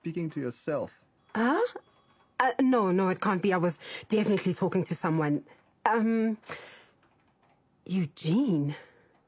speaking to yourself. Huh? No, it can't be. I was definitely talking to someone. Eugene.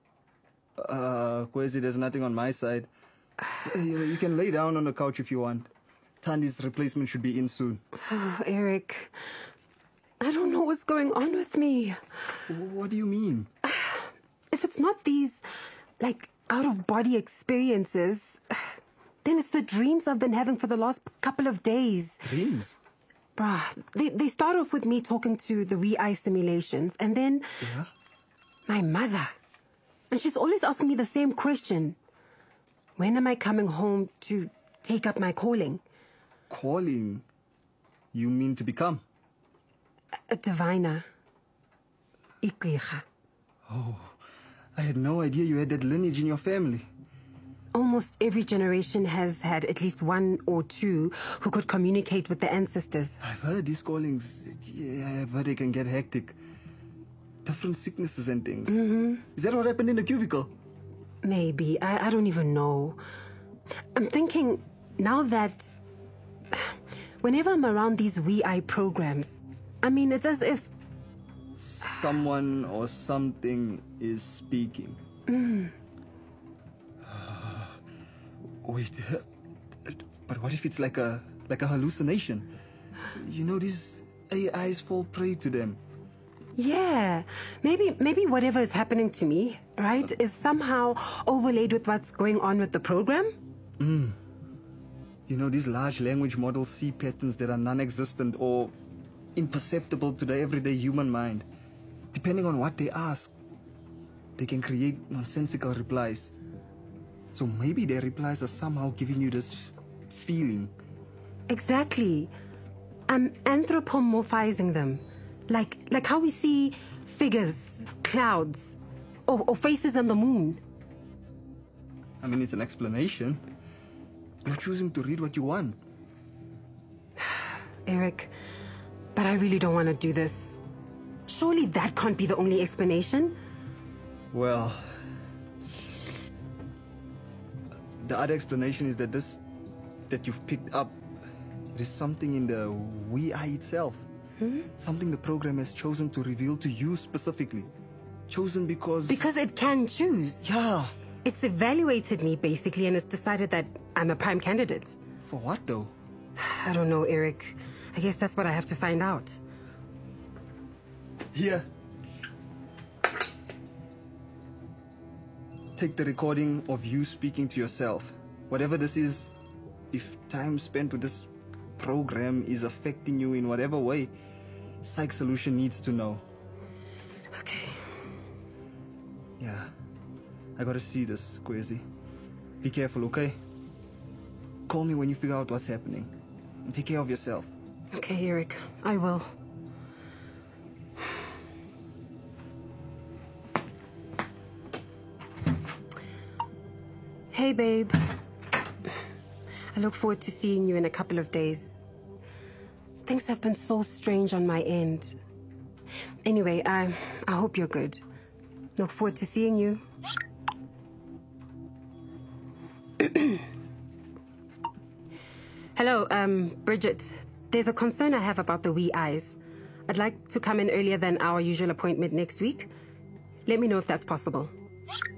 Kwezi, there's nothing on my side. You can lay down on the couch if you want. Tandi's replacement should be in soon. Eric, I don't know what's going on with me. What do you mean? If it's not these, out-of-body experiences, then it's the dreams I've been having for the last couple of days. Dreams? Bruh, they start off with me talking to the WEI simulations, and then my mother. And she's always asking me the same question. When am I coming home to take up my calling? Calling? You mean to become? A diviner. Igqirha. Oh, I had no idea you had that lineage in your family. Almost every generation has had at least one or two who could communicate with the ancestors. I've heard these callings. Yeah, I've heard they can get hectic. Different sicknesses and things. Is that what happened in the cubicle? Maybe. I don't even know. I'm thinking now that whenever I'm around these WEI programs, it's as if someone or something is speaking. Wait, but what if it's like a hallucination? You know, these AIs fall prey to them. Yeah, maybe whatever is happening to me, right, is somehow overlaid with what's going on with the program? You know, these large language models see patterns that are non-existent or imperceptible to the everyday human mind. Depending on what they ask, they can create nonsensical replies. So maybe their replies are somehow giving you this feeling. Exactly. I'm anthropomorphizing them. Like how we see figures, clouds, or faces on the moon. It's an explanation. You're choosing to read what you want. Eric, but I really don't want to do this. Surely that can't be the only explanation. Well, the other explanation is that you've picked up, there's something in the WEI itself. Something the program has chosen to reveal to you specifically. Chosen because... Because it can choose. Yeah. It's evaluated me, basically, and it's decided that I'm a prime candidate. For what, though? I don't know, Eric. I guess that's what I have to find out. Here. Take the recording of you speaking to yourself. Whatever this is, if time spent with this program is affecting you in whatever way, Psych Solution needs to know. Okay. Yeah. I gotta see this, Kwezi. Be careful, okay? Call me when you figure out what's happening. And take care of yourself. Okay, Eric. I will. Hey, babe. I look forward to seeing you in a couple of days. Things have been so strange on my end. Anyway, I hope you're good. Look forward to seeing you. Hello, Bridget. There's a concern I have about the WEIs. I'd like to come in earlier than our usual appointment next week. Let me know if that's possible.